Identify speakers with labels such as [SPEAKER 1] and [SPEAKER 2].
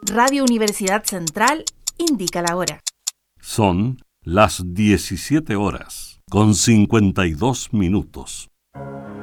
[SPEAKER 1] Radio Universidad Central indica la hora.
[SPEAKER 2] Son las 17 horas, con 52 minutos.